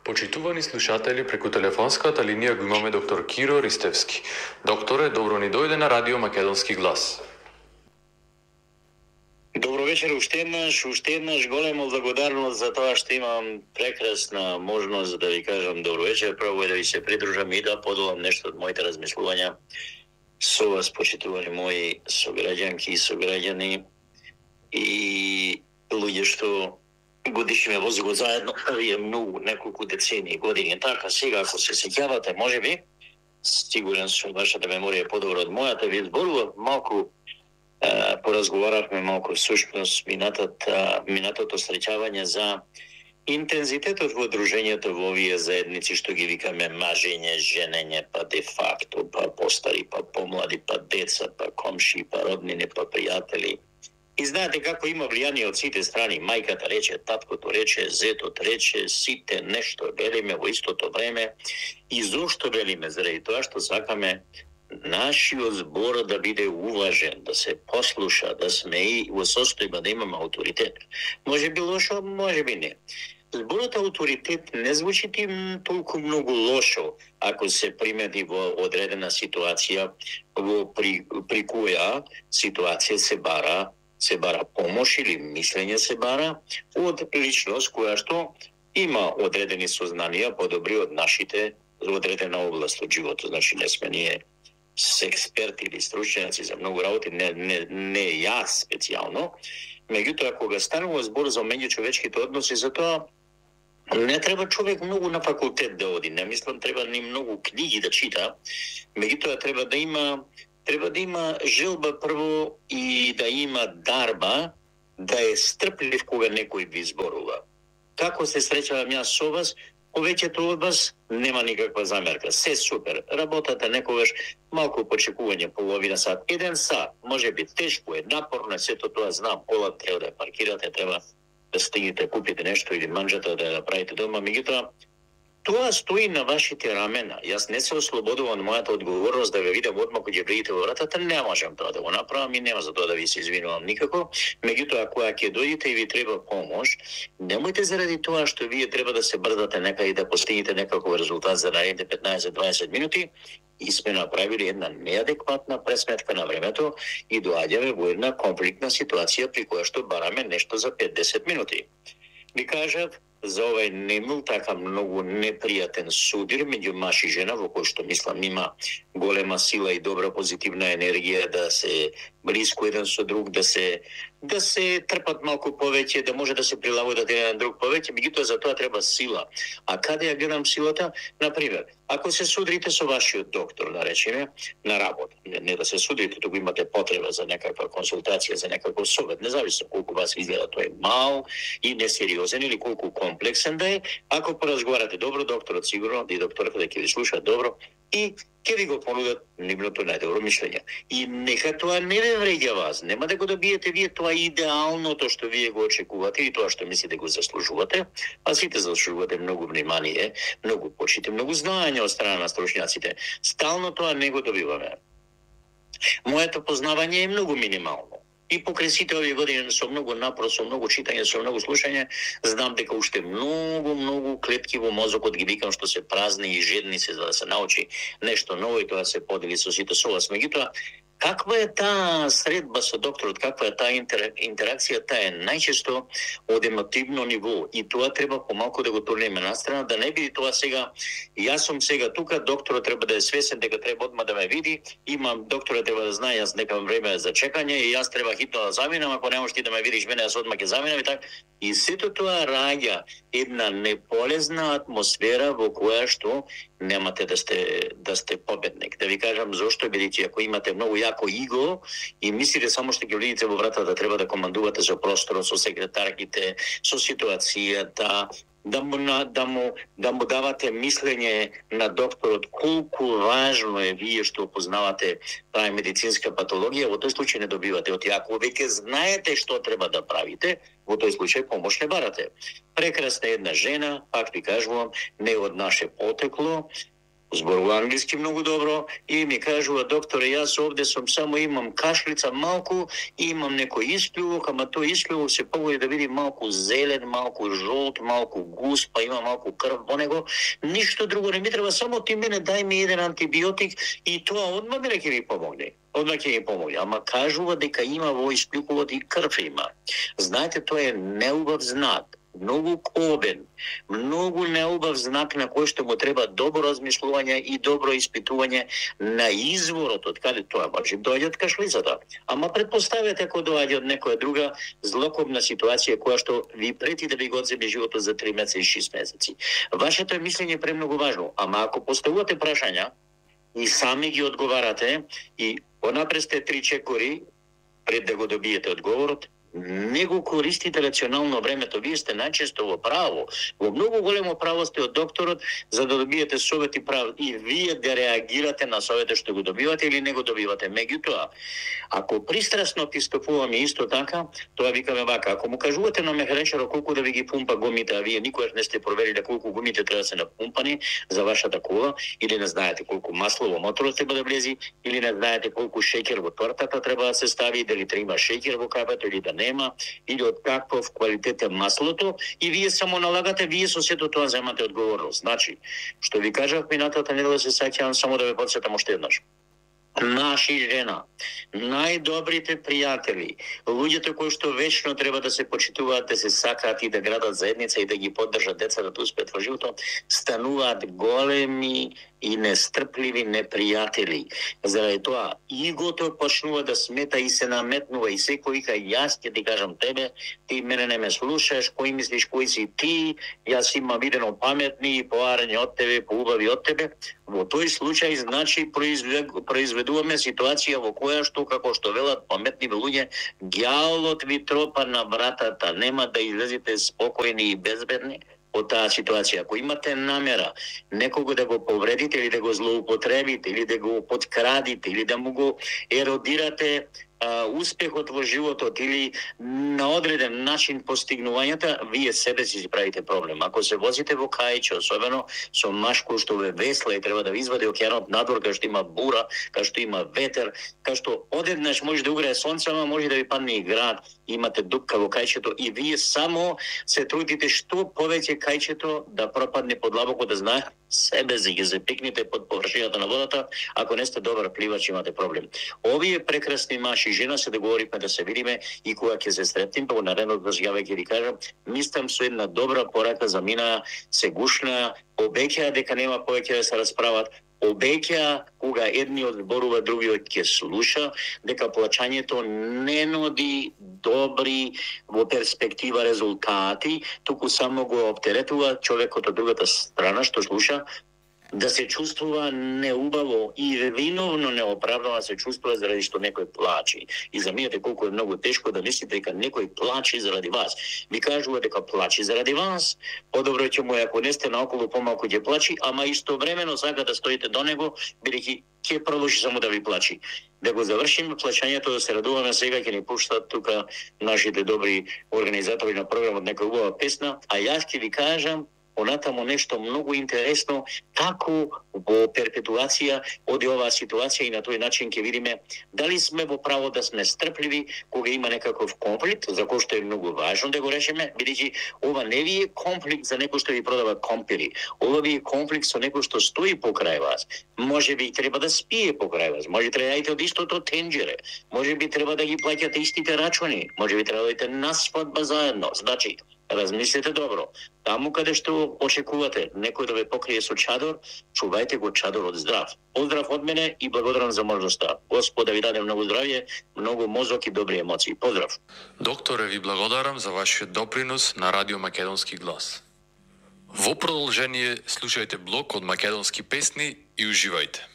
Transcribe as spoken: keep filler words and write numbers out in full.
Почитувани слушатели, преку телефонската линија го имаме доктор Киро Ристевски. Докторе, добро ни дојде на Радио Македонски глас. Добро вечер, уште еднаш, уште еднаш голема благодарност за тоа што имам прекрасна можност да ви кажам добро вечер. Прво е да ви се придружам и да поделам нешто од моите размислувања со вас, почитувани мои сограѓанки и сограѓани и луѓе што годишиме возимо заедно, вие многу, неколку децении, години. Така, сега, ако се сеќавате, може би, сигурен сум, вашата меморија е подобра од мојата, ви зборував малку, е, поразговаравме малку всушност минатата, минатото среќавање за интензитетот во дружењето во овие заедници што ги викаме мажење, женење, па де факто, па постари, па помлади, па деца, па комши, па роднини, па пријатели. И знаете како има влијание од сите страни. Мајката рече, таткото рече, зетот рече, сите нешто велиме во истото време. И зошто велиме? Заради тоа што сакаме нашиот збор да биде уважен, да се послуша, да сме и во состојба да имаме авторитет. Може би лошо, може би не. Зборот авторитет не звучи ти толку многу лошо ако се примети во одредена ситуација, во при, при која ситуација се бара се бара помош или мислење се бара од личност која што има одредени сознанија подобри од нашите за одредена област од животот. Значи не сме ние с експерти или стручњаци за многу работи, не, не, не јас специјално. Меѓутоа, кога станува збор за меѓучовечките односи, за тоа не треба човек многу на факултет да оди. Не мислам треба ни многу книги да чита. Меѓутоа треба да има Треба да има желба прво и да има дарба да е стрплив кога некој ви зборува. Како се среќавам јас со вас, повеќето од вас нема никаква замерка. Се супер. Работата некогаш малку почекување, половина сат, еден сат, може би тешко е, напорно е, сето тоа знам, кола треба да паркирате, треба да стигнете, купите нешто или манџата да ја правите дома, меѓутоа тоа стои на вашите рамена. Јас не се ослободувам од мојата одговорност да ве видам одма кога ќе влегите во вратата, не можам тоа да го направам и нема за тоа да ви се извинувам никако. Меѓутоа, кога ќе дојдете и ви треба помош, немојте заради тоа што вие треба да се брзате нека и да постигнете некаков резултат за наредните петнаесет до дваесет минути и сме направили една неадекватна пресметка на времето и доаѓаме во една конфликтна ситуација при која што бараме нешто за пет до десет минути. Ви кажав за овај немил така многу непријатен судир меѓу маж и жена, во кој што мислам има голема сила и добра позитивна енергија да се блиску еден со друг, да се да се трпат малку повеќе, да може да се прилагодат еден друг повеќе, меѓутоа за тоа треба сила. А каде ја гледам силата? Например, ако се судрите со вашиот доктор, да речеме, на работа, не, не да се судрите, туку имате потреба за некаква консултација, за некаков совет, независно колку вас изгледа тој мал и несериозен или колку комплексен да е, ако поразговарате добро, докторот сигурно и докторот да ќе ви слуша добро и ќе ви го понудат нивното најдобро мислење. И нека тоа не ве вреѓа вас, нема да го добиете вие тоа идеалното што вие го очекувате и тоа што мислите го заслужувате, а сите заслужувате многу внимание, многу почит, многу знаење од страна на стручњаците. Стално тоа не го добиваме. Моето познавање е многу минимално. И покрај сите овие години со многу напор, со многу читање, со многу слушање, знам дека уште многу, многу клетки во мозокот ги викам што се празни и жедни се за да се научи нешто ново и тоа се подели со сите со вас. Меѓутоа, каква е таа средба со докторот, каква е таа интер... интеракција, таа е најчесто од емотивно ниво и тоа треба помалку да го турнеме настрана, да не биде тоа сега, јас сум сега тука, докторот треба да е свесен дека треба одма да ме види, имам докторот треба да знае, јас некам време за чекање и јас треба хитно да заминам, ако не можеш ти да ме видиш мене, јас одма ќе заминам и така. И сето тоа раѓа една неполезна атмосфера во која што немате да сте да сте победник. Да ви кажам зошто, бидејќи ако имате многу јако иго и мислите само што ќе влезете во вратата да треба да командувате со просторот, со секретарките, со ситуацијата, да му, да му, да му давате мислење на докторот колку важно е вие што опознавате таа медицинска патологија, во тој случај не добивате. Оти ако веќе знаете што треба да правите, во тој случај помош не барате. Прекрасна една жена, пак ви кажувам, не од наше потекло, зборува англиски многу добро и ми кажува: докторе, јас овде сум само имам кашлица малку, имам некој исплювок, ама тој исплювок се погоди да види малку зелен, малку жолт, малку густ, па има малку крв во него. Ништо друго не ми треба, само ти мене дај ми еден антибиотик и тоа одма мене ќе ми помогне. Одма ќе ми помогне, ама кажува дека има во исплюковот и крв има. Знаете, тоа е неубав знак. Многу кобен, многу неубав знак на кој што му треба добро размислување и добро испитување на изворот од каде тоа може доаѓа од кашлицата. Ама предпоставете ако доаѓа од некоја друга злокобна ситуација која што ви прети да ви го одземе животот за три месеци и шест месеци. Вашето мислење е премногу важно, ама ако поставувате прашања и сами ги одговарате и понапред сте три чекори пред да го добиете одговорот, не го користите рационално времето. Вие сте најчесто во право. Во многу големо право сте од докторот за да добиете совет и право. И вие да реагирате на советот што го добивате или не го добивате. Меѓутоа, ако пристрасно пристапуваме исто така, тоа викаме вака: ако му кажувате на механичарот колку да ви ги пумпа гумите, а вие никогаш не сте провериле колку гумите треба да се напумпани за вашата кола, или не знаете колку масло во моторот треба да влези, или не знаете колку шеќер во тортата треба да се стави, дали треба има шеќер во кафето или да нема, или од каков квалитет е маслото, и вие само налагате, вие со сето тоа земате одговорност. Значи, што ви кажав минатата недела, се сеќавам, само да ве потсетам уште еднаш. Наши жена, најдобрите пријатели, луѓето кои што вечно треба да се почитуваат, да се сакаат и да градат заедница и да ги поддржат децата да успеат во животот, стануваат големи и нестрпливи непријатели. Заради тоа, игото почнува да смета и се наметнува и секој вика: јас ќе ти кажам тебе, ти мене не ме слушаш, кој мислиш кој си ти, јас имам видено паметни и поарени од тебе, поубави од тебе. Во тој случај, значи, произведуваме ситуација во која што, како што велат паметни луѓе, ѓаолот ви тропа на вратата, нема да излезете спокојни и безбедни од таа ситуација. Ако имате намера некого да го повредите или да го злоупотребите, или да го подкрадите, или да му го еродирате а, успехот во животот или на одреден начин постигнувањата, вие себе си правите проблем. Ако се возите во кајче, особено со машко што ве весла и треба да ви извади океанот надвор, кај што има бура, кај што има ветер, кај што одеднаш може да угрее сонце, ама може да ви падне и град, имате дупка во кајчето и вие само се трудите што повеќе кајчето да пропадне подлабоко, да знае себе за ги запикнете под површината на водата. Ако не сте добар пливач, имате проблем. Овие прекрасни маши и жена се договоривме да се видиме и кога ќе се сретнем, па во наредното зјаве ќе ви кажам, мислам со една добра порака за мина, се гушна, обеќаа дека нема повеќе да се расправат, обеќа кога едниот зборува, другиот ќе слуша, дека плачањето не ноди добри во перспектива резултати, туку само го оптеретува човекот од другата страна што слуша, да се чувствува неубаво и виновно неоправдано се чувствува заради што некој плачи. И замијате колку е многу тешко да мислите дека некој плачи заради вас. Ви кажува дека плачи заради вас, подобро ќе му е ако не сте наоколу помалку ќе плачи, ама истовремено сака да стоите до него, бидејќи ќе продолжи само да ви плачи. Да го завршиме плачањето, да се радуваме, сега ќе ни пуштат тука нашите добри организатори на програмот нека убава песна, а јас ќе ви кажам понатаму нешто многу интересно, како во перпетуација оди оваа ситуација и на тој начин ќе видиме дали сме во право да сме стрпливи кога има некаков конфликт, за кој што е многу важно да го решиме, бидејќи ова не ви е конфликт за некој што ви продава компири, ова ви е конфликт со некој што стои покрај вас. Може би треба да спие покрај вас, може треба да јадете од истото тенџере, може би треба да ги плаќате истите рачуни, може би треба да идете на свадба заедно. Значи, размислете добро. Таму каде што очекувате некој да ве покрие со чадор, чувајте го чадорот здрав. Поздрав од мене и благодарам за можноста. Господ да ви даде многу здравје, многу мозок и добри емоции. Поздрав. Докторе, ви благодарам за вашиот допринос на Радио Македонски глас. Во продолжение слушајте блок од македонски песни и уживајте.